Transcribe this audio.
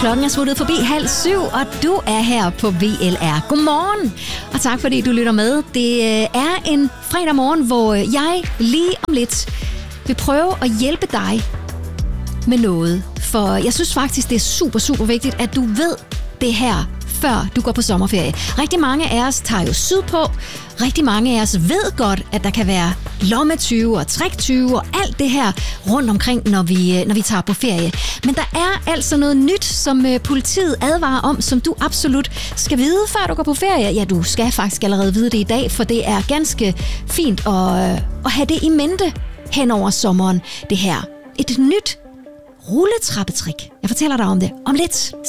Klokken er smuttet forbi 6:30, og du er her på VLR. Godmorgen, og tak fordi du lytter med. Det er en fredag morgen, hvor jeg lige om lidt vil prøve at hjælpe dig med noget. For jeg synes faktisk, det er super, super vigtigt, at du ved det her, før du går på sommerferie. Rigtig mange af os tager jo sydpå. Rigtig mange af os ved godt, at der kan være lommetyve og triktyve og alt det her rundt omkring, når vi tager på ferie. Men der er altså noget nyt, som politiet advarer om, som du absolut skal vide, før du går på ferie. Ja, du skal faktisk allerede vide det i dag, for det er ganske fint at have det i mente hen over sommeren. Det her. Et nyt rulletrappetrik. Jeg fortæller dig om det om lidt.